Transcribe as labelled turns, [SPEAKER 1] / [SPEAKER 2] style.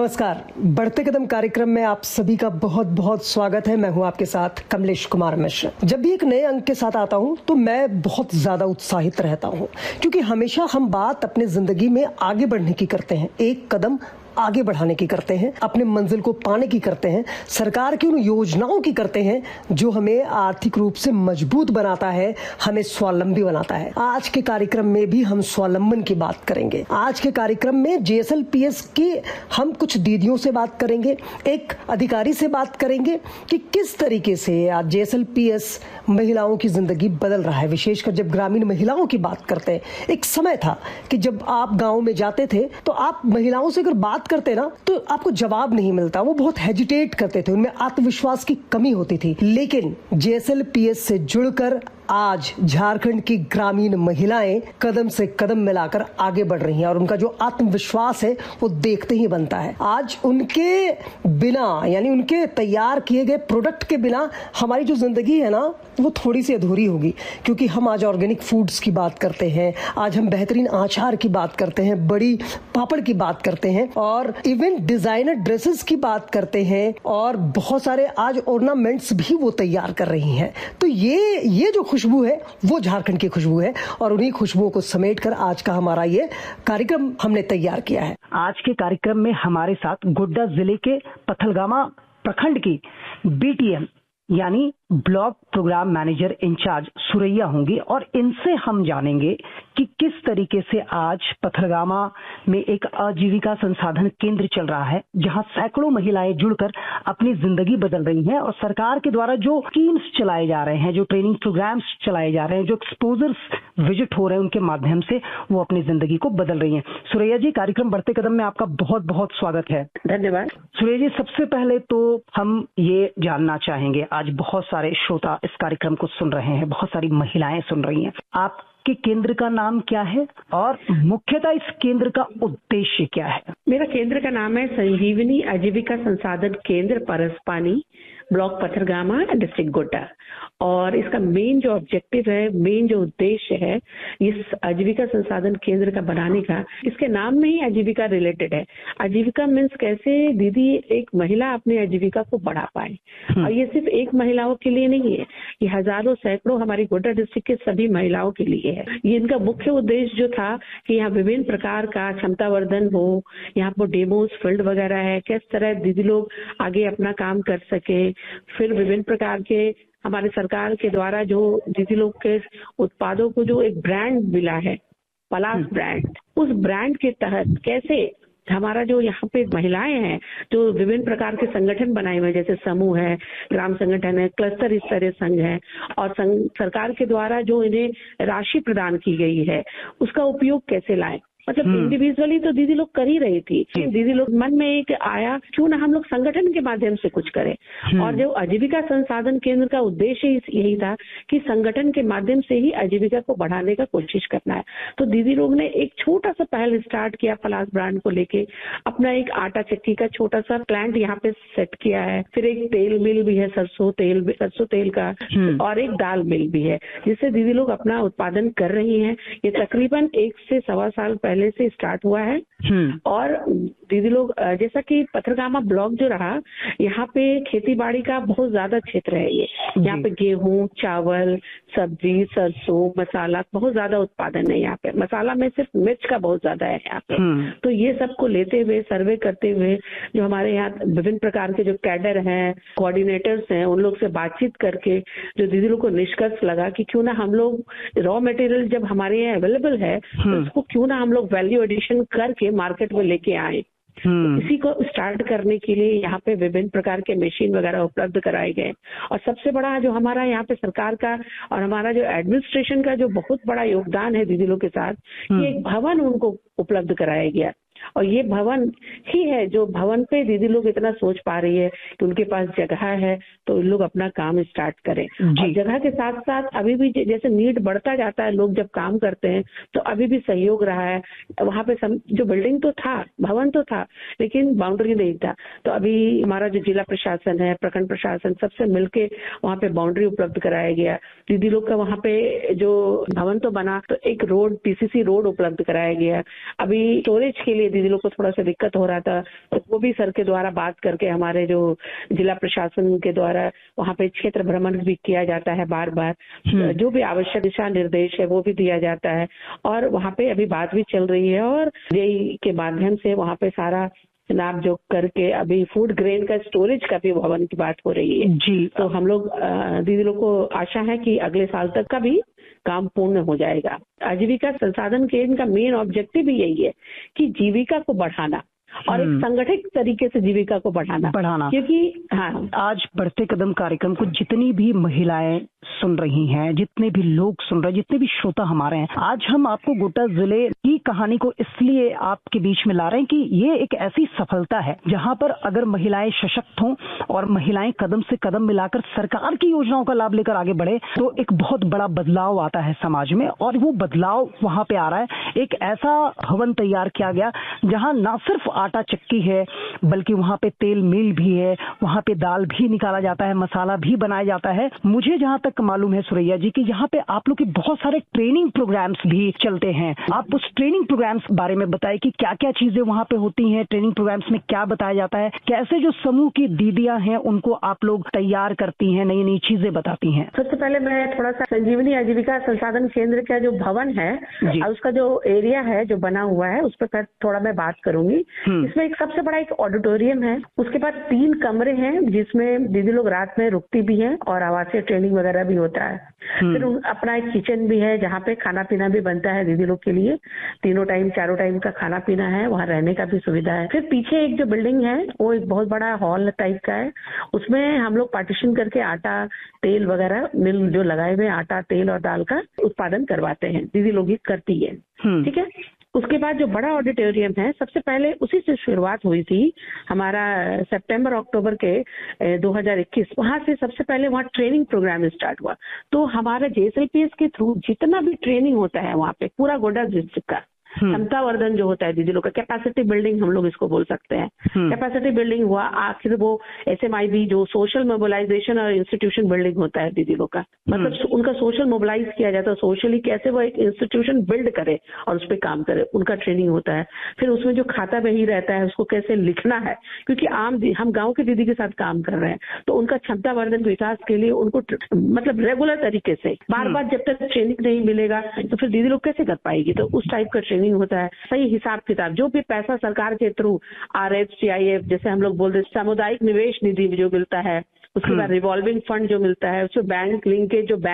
[SPEAKER 1] नमस्कार। बढ़ते कदम कार्यक्रम में आप सभी का बहुत बहुत स्वागत है। मैं हूं आपके साथ कमलेश कुमार मिश्र। जब भी एक नए अंक के साथ आता हूं तो मैं बहुत ज्यादा उत्साहित रहता हूं, क्योंकि हमेशा हम बात अपने जिंदगी में आगे बढ़ने की करते हैं, एक कदम आगे बढ़ाने की करते हैं, अपने मंजिल को पाने की करते हैं, सरकार की उन योजनाओं की करते हैं जो हमें आर्थिक रूप से मजबूत बनाता है, हमें स्वावलंबी बनाता है। आज के कार्यक्रम में भी हम स्वावलंबन की बात करेंगे। आज के कार्यक्रम में JSLPS की हम कुछ दीदियों से बात करेंगे, एक अधिकारी से बात करेंगे कि किस तरीके से आज JSLPS महिलाओं की जिंदगी बदल रहा है। विशेषकर जब ग्रामीण महिलाओं की बात करते हैं, एक समय था कि जब आप गाँव में जाते थे तो आप महिलाओं से अगर बात करते ना तो आपको जवाब नहीं मिलता, वो बहुत हेजिटेट करते थे, उनमें आत्मविश्वास की कमी होती थी। लेकिन JSLPS से जुड़कर आज झारखंड की ग्रामीण महिलाएं कदम से कदम मिलाकर आगे बढ़ रही हैं और उनका जो आत्मविश्वास है वो देखते ही बनता है। आज उनके बिना, यानी उनके तैयार किए गए प्रोडक्ट के बिना हमारी जो जिंदगी है ना वो थोड़ी सी अधूरी होगी, क्योंकि हम आज ऑर्गेनिक फूड्स की बात करते हैं, आज हम बेहतरीन आचार की बात करते हैं, बड़ी पापड़ की बात करते हैं और इवन डिजाइनर ड्रेसेस की बात करते हैं और बहुत सारे आज ऑर्नामेंट्स भी वो तैयार कर रही हैं। तो ये जो खुशबू है वो झारखंड की खुशबू है और उन्हीं खुशबुओं को समेटकर आज का हमारा ये कार्यक्रम हमने तैयार किया है।
[SPEAKER 2] आज के कार्यक्रम में हमारे साथ गोड्डा जिले के पथलगामा प्रखंड की BTM यानी block programme manager in charge Suraiya होंगी और इनसे हम जानेंगे कि किस तरीके से आज पथलगामा में एक आजीविका संसाधन केंद्र चल रहा है, जहां सैकड़ों महिलाएं जुड़कर अपनी जिंदगी बदल रही हैं और सरकार के द्वारा जो स्कीम्स चलाए जा रहे हैं, जो ट्रेनिंग प्रोग्राम्स चलाए जा रहे हैं, जो एक्सपोजर्स विजिट हो रहे हैं, उनके माध्यम से वो अपनी जिंदगी को बदल रही हैं। सुरैया जी, कार्यक्रम बढ़ते कदम में आपका बहुत बहुत स्वागत है।
[SPEAKER 3] धन्यवाद।
[SPEAKER 2] सुरैया जी, सबसे पहले तो हम ये जानना चाहेंगे, आज बहुत सारे श्रोता इस कार्यक्रम को सुन रहे हैं, बहुत सारी महिलाएं सुन रही हैं, आपके केंद्र का नाम क्या है और मुख्यतः इस केंद्र का उद्देश्य क्या है?
[SPEAKER 3] मेरा केंद्र का नाम है संजीवनी आजीविका संसाधन केंद्र परसपानी, ब्लॉक पथलगामा, डिस्ट्रिक्ट गोड्डा। और इसका मेन जो ऑब्जेक्टिव है, मेन जो उद्देश्य है इस आजीविका संसाधन केंद्र का बनाने का, इसके नाम में ही आजीविका रिलेटेड है। आजीविका मीन्स कैसे दीदी एक महिला अपनी आजीविका को बढ़ा पाए, और ये सिर्फ एक महिलाओं के लिए नहीं है, ये हजारों सैकड़ों हमारी गोड्डा डिस्ट्रिक्ट के सभी महिलाओं के लिए है। ये इनका मुख्य उद्देश्य जो था कि यहाँ विभिन्न प्रकार का क्षमतावर्धन हो, यहाँ पर डेमोस फील्ड वगैरह है, किस तरह दीदी लोग आगे अपना काम कर सके, फिर विभिन्न प्रकार के हमारे सरकार के द्वारा जो दीदी लोग के उत्पादों को जो एक ब्रांड मिला है, पलाश ब्रांड, उस ब्रांड के तहत कैसे हमारा जो यहाँ पे महिलाएं हैं जो विभिन्न प्रकार के संगठन बनाए हुए, जैसे समूह है, ग्राम संगठन है, क्लस्टर स्तरीय संघ है, और सरकार के द्वारा जो इन्हें राशि प्रदान की गई है उसका उपयोग कैसे लाएं। मतलब इंडिविजुअली तो दीदी लोग कर ही रही थी, दीदी लोग मन में एक आया क्यों ना हम लोग संगठन के माध्यम से कुछ करें। और जो आजीविका संसाधन केंद्र का उद्देश्य यही था कि संगठन के माध्यम से ही आजीविका को बढ़ाने का कोशिश करना है। तो दीदी लोग ने एक छोटा सा पहल स्टार्ट किया पलाश ब्रांड को लेके, अपना एक आटा चक्की का छोटा सा प्लांट यहाँ पे सेट किया है, फिर एक तेल मिल भी है, सरसों तेल का, और एक दाल मिल भी है, जिससे दीदी लोग अपना उत्पादन कर रही है। ये तकरीबन 1 से सवा साल पहले से स्टार्ट हुआ है। और दीदी लोग जैसा कि पथलगामा ब्लॉक जो रहा, यहाँ पे खेती बाड़ी का बहुत ज्यादा क्षेत्र है। ये यहाँ पे गेहूं, चावल, सब्जी, सरसों, मसाला बहुत ज्यादा उत्पादन है। यहाँ पे मसाला में सिर्फ मिर्च का बहुत ज्यादा है यहाँ पे। तो ये सबको लेते हुए, सर्वे करते हुए, जो हमारे यहाँ विभिन्न प्रकार के जो कैडर हैं, कोऑर्डिनेटर्स हैं, उन लोग से बातचीत करके जो दीदी लोग को निष्कर्ष लगा कि क्यों ना हम लोग रॉ मटेरियल जब हमारे यहाँ अवेलेबल है तो उसको क्यों ना हम लोग वैल्यू एडिशन करके मार्केट में लेके आए। इसी को स्टार्ट करने के लिए यहाँ पे विभिन्न प्रकार के मशीन वगैरह उपलब्ध कराए गए। और सबसे बड़ा जो हमारा यहाँ पे सरकार का और हमारा जो एडमिनिस्ट्रेशन का जो बहुत बड़ा योगदान है दीदी लोग के साथ, ये एक भवन उनको उपलब्द कराया गया। और ये भवन ही है जो भवन पे दीदी लोग इतना सोच पा रही है कि उनके पास जगह है तो लोग अपना काम स्टार्ट करें। और जगह के साथ साथ अभी भी जैसे नीड बढ़ता जाता है, लोग जब काम करते हैं तो अभी भी सहयोग रहा है। वहाँ पे जो बिल्डिंग तो था, भवन तो था, लेकिन बाउंड्री नहीं था। तो अभी हमारा जो जिला प्रशासन है, प्रखंड प्रशासन, सबसे मिलके वहाँ पे बाउंड्री उपलब्ध कराया गया। दीदी लोग का वहाँ पे जो भवन तो बना, तो एक रोड, PCC रोड उपलब्ध कराया गया। अभी स्टोरेज के लिए दीदी लोग को थोड़ा सा दिक्कत हो रहा था, तो वो भी सर के द्वारा बात करके हमारे जो जिला प्रशासन के द्वारा वहाँ पे क्षेत्र भ्रमण भी किया जाता है, बार बार जो भी आवश्यक दिशा निर्देश है वो भी दिया जाता है। और वहाँ पे अभी बात भी चल रही है और जेई के माध्यम से वहाँ पे सारा नाप जोक करके अभी फूड ग्रेन का स्टोरेज का भी भवन की बात हो रही है जी। तो हम लोग दीदी लोग को आशा है कि अगले साल तक का भी काम पूर्ण हो जाएगा। आजीविका संसाधन केंद्र का मेन ऑब्जेक्टिव भी यही है कि जीविका को बढ़ाना और एक संगठित तरीके से जीविका को बढ़ाना क्योंकि
[SPEAKER 2] आज बढ़ते कदम कार्यक्रम को जितनी भी महिलाएं सुन रही हैं, जितने भी लोग सुन रहे हैं, जितने भी श्रोता हमारे हैं, आज हम आपको गोड्डा जिले की कहानी को इसलिए आपके बीच में ला रहे हैं कि ये एक ऐसी सफलता है जहां पर अगर महिलाएं सशक्त हों और महिलाएं कदम से कदम मिलाकर सरकार की योजनाओं का लाभ लेकर आगे बढ़े तो एक बहुत बड़ा बदलाव आता है समाज में। और वो बदलाव वहां पे आ रहा है। एक ऐसा भवन तैयार किया गया जहां ना सिर्फ आटा चक्की है बल्कि वहां पे तेल मिल भी है, वहां पे दाल भी निकाला जाता है, मसाला भी बनाया जाता है। मुझे जहां तक मालूम है सुरैया जी कि यहाँ पे आप लोग के बहुत सारे ट्रेनिंग प्रोग्राम्स भी चलते हैं। आप उस ट्रेनिंग प्रोग्राम्स बारे में बताएं कि क्या क्या चीजें वहां पे होती हैं, ट्रेनिंग प्रोग्राम्स में क्या बताया जाता है, कैसे जो समूह की दीदियां हैं उनको आप लोग तैयार करती हैं, नई नई चीजें बताती हैं।
[SPEAKER 3] सबसे पहले मैं थोड़ा सा संजीवनी आजीविका संसाधन केंद्र का जो भवन है और उसका जो एरिया है जो बना हुआ है उस पर थोड़ा मैं बात करूंगी। इसमें एक सबसे बड़ा एक ऑडिटोरियम है, उसके बाद 3 कमरे हैं जिसमें दीदी लोग रात में रुकती भी हैं और आवासीय ट्रेनिंग वगैरह भी होता है। फिर अपना एक किचन भी है जहाँ पे खाना पीना भी बनता है दीदी लोग के लिए, 3 टाइम 4 टाइम का खाना पीना है, वहाँ रहने का भी सुविधा है। फिर पीछे एक जो बिल्डिंग है वो एक बहुत बड़ा हॉल टाइप का है, उसमें हम लोग पार्टीशन करके आटा तेल वगैरह मिल जो लगाए हुए आटा तेल और दाल का उत्पादन करवाते हैं, दीदी लोग ही करती है। ठीक है। उसके बाद जो बड़ा ऑडिटोरियम है सबसे पहले उसी से शुरुआत हुई थी हमारा सितंबर अक्टूबर के 2021, वहां से सबसे पहले वहाँ ट्रेनिंग प्रोग्राम स्टार्ट हुआ। तो हमारा JSLPS के थ्रू जितना भी ट्रेनिंग होता है वहाँ पे पूरा गोड्डा डिस्ट्रिक्ट का क्षमता वर्धन जो होता है दीदी लोग का, कैपेसिटी बिल्डिंग हम लोग इसको बोल सकते हैं। कैपेसिटी बिल्डिंग हुआ, आखिर वो SMIB जो सोशल मोबिलाइजेशन और इंस्टीट्यूशन बिल्डिंग होता है दीदी लोग का, मतलब उनका सोशल मोबिलाइज किया जाता है, सोशली कैसे वो एक इंस्टीट्यूशन बिल्ड करे और उस पर काम करे, उनका ट्रेनिंग होता है। फिर उसमें जो खाता बही रहता है उसको कैसे लिखना है, क्योंकि हम गाँव के दीदी के साथ काम कर रहे हैं तो उनका क्षमता वर्धन विकास के लिए उनको मतलब रेगुलर तरीके से बार बार जब तक ट्रेनिंग नहीं मिलेगा तो फिर दीदी लोग कैसे कर पाएगी। तो उस टाइप का ट्रेनिंग होता है। सही हिसाब किताब जो भी पैसा सरकार के थ्रू RF CIF जैसे हम लोग बोलते हैं सामुदायिक निवेश निधि जो मिलता है, उसके बाद रिवॉल्विंग फंड जो मिलता है, उसमें बैंक लिंकेज जो बैंक